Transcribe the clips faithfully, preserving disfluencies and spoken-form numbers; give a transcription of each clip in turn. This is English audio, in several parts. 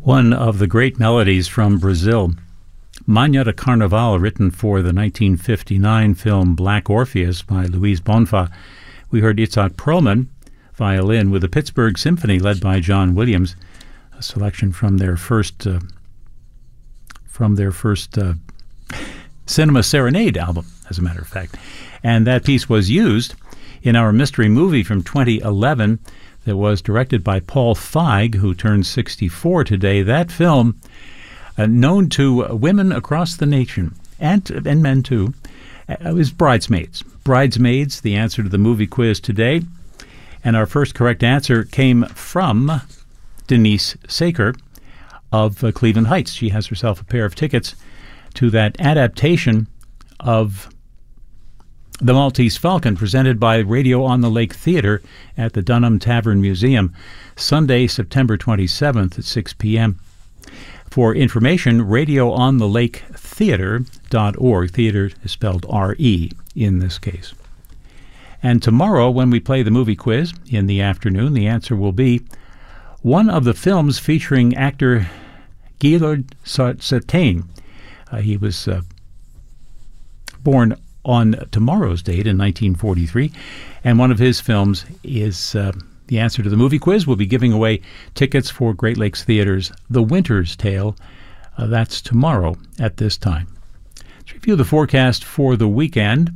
One of the great melodies from Brazil, Manhã de Carnaval, written for the nineteen fifty-nine film Black Orpheus by Luis Bonfa. We heard Itzhak Perlman, violin, with the Pittsburgh Symphony led by John Williams, a selection from their first uh, from their first uh, Cinema Serenade album, as a matter of fact. And that piece was used in our mystery movie from twenty eleven that was directed by Paul Feig, who turned sixty-four today. That film, uh, known to women across the nation, and, and men too, uh, was Bridesmaids. Bridesmaids, the answer to the movie quiz today. And our first correct answer came from Denise Saker of uh, Cleveland Heights. She has herself a pair of tickets to that adaptation of The Maltese Falcon, presented by Radio on the Lake Theater at the Dunham Tavern Museum, Sunday, September twenty-seventh at six p.m. For information, radio on the lake theater dot org. Theater is spelled R E in this case. And tomorrow, when we play the movie quiz in the afternoon, the answer will be one of the films featuring actor Gilbert Sartain. Uh, he was uh, born on tomorrow's date in nineteen forty-three, and one of his films is uh, the answer to the movie quiz. We'll be giving away tickets for Great Lakes Theater's The Winter's Tale. Uh, that's tomorrow at this time. Let's review the forecast for the weekend,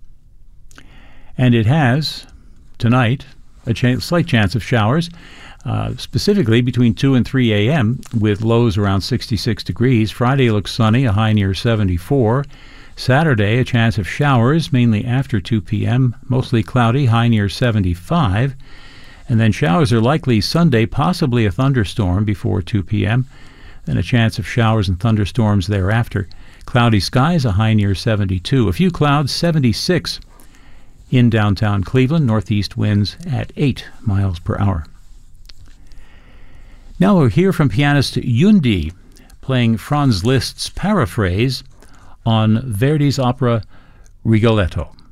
and it has, tonight, a ch- slight chance of showers, uh, specifically between two and three a.m., with lows around sixty-six degrees. Friday looks sunny, a high near seventy-four. Saturday, a chance of showers, mainly after two p.m., mostly cloudy, high near seventy-five. And then showers are likely Sunday, possibly a thunderstorm before two p.m., then a chance of showers and thunderstorms thereafter. Cloudy skies, a high near seventy-two. A few clouds, seventy-six in downtown Cleveland, northeast winds at eight miles per hour. Now we'll hear from pianist Yundi playing Franz Liszt's paraphrase on Verdi's opera Rigoletto.